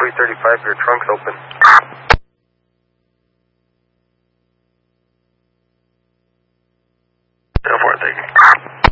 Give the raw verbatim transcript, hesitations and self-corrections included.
Charlie thirty-five, your trunk's open. Go for it, thank you.